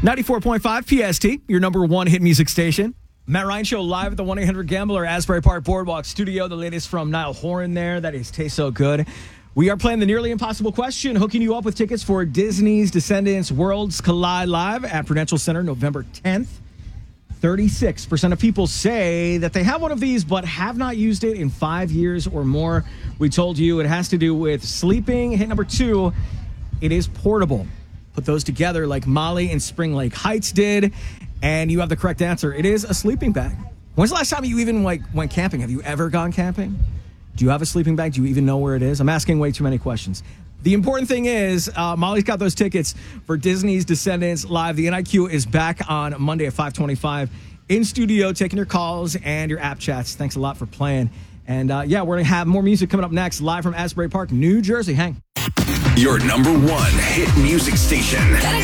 94.5 PST, your number one hit music station. Matt Ryan Show live at the 1-800-GAMBLER, Asbury Park Boardwalk Studio. The latest from Niall Horan there. That is Tastes So Good. We are playing the nearly impossible question, hooking you up with tickets for Disney's Descendants Worlds Collide Live at Prudential Center November 10th. 36% of people say that they have one of these but have not used it in 5 years or more. We told you it has to do with sleeping. Hit number 2, it is portable. Put those together like Molly and Spring Lake Heights did, and you have the correct answer. It is a sleeping bag. When's the last time you even went camping? Have you ever gone camping? Do you have a sleeping bag? Do you even know where it is? I'm asking way too many questions. The important thing is, Molly's got those tickets for Disney's Descendants Live. The NIQ is back on Monday at 5:25 in studio, taking your calls and your app chats. Thanks a lot for playing. And we're going to have more music coming up next, live from Asbury Park, New Jersey. Hang. Your number one hit music station.